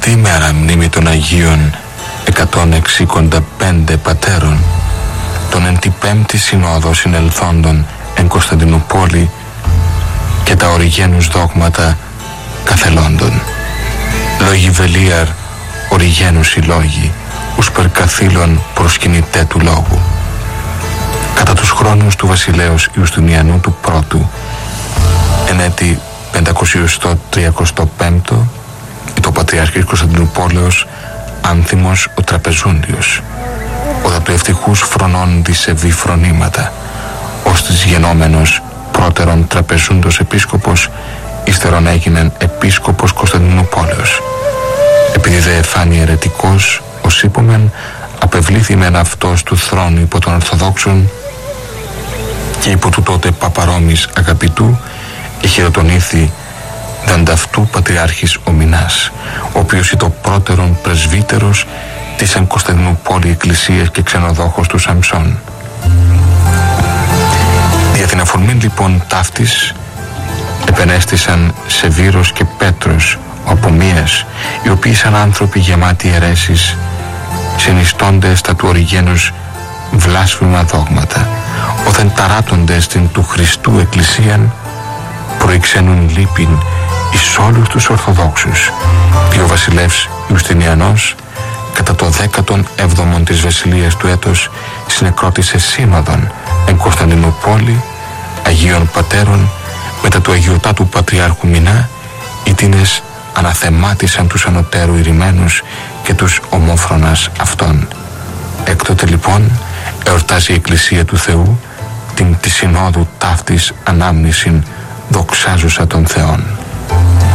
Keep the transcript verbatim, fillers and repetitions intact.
τετραετήμερα μνήμη των Αγίων εκατόν εξήντα πέντε πατέρων, των εν τη πέμπτη συνόδο συνελθόντων εν Κωνσταντινούπολη και τα οριγένους δόγματα καθελόντων. Λόγοι βελίαρ οριγένους οι λόγοι, ους περκαθήλων προσκυνητέ του λόγου. Κατά τους χρόνους του βασιλέως Ιουστινιανού του πρώτου, εν έτη πεντακόσια τριάντα πέντε, το Πατριάρχης Κωνσταντινούπολεως Άνθιμος ο Τραπεζούντιος, οδα του ευτυχούς φρονών δισεβή φρονήματα, ως της γενόμενος πρώτερον Τραπεζούντος επίσκοπος, ύστερον έγινεν επίσκοπος Κωνσταντινούπολεως. Επειδή δε εφάνει αιρετικός, ως είπομεν, απευλήθημεν αυτός του θρόνου υπό των Ορθοδόξων και υπό του τότε Παπαρόμης αγαπητού εχειροτονήθη δανταυτού Πατριάρχης ο Μινάς, ο οποίος ήταν το πρώτερον πρεσβύτερος της εν Κωνσταντινούπολη Εκκλησίας και ξενοδόχος του Σαμψών. Για την αφορμή λοιπόν ταύτης επενέστησαν Σεβύρος και Πέτρος ο Απομίας, οι οποίοι σαν άνθρωποι γεμάτοι αιρέσεις συνιστώντες τα του οριγένους βλάσφημα δόγματα, όταν ταράτονται στην του Χριστού Εκκλησίαν, προηξένουν λύπην εις όλους τους Ορθοδόξους. Και ο βασιλεύς Ιουστινιανός κατά το δέκατον έβδομον της βασιλείας του έτος συνεκρότησε σύνοδον εν Κωνσταντινούπολη Αγίων Πατέρων μετά του Αγιωτάτου Πατριάρχου Μινά, οι τίνες αναθεμάτισαν τους ανωτέρου ηρημένους και τους ομόφρονας αυτών. Έκτοτε λοιπόν εορτάζει η Εκκλησία του Θεού την τη συνόδου ταύτης ανάμνησιν δοξάζουσα των Θεών.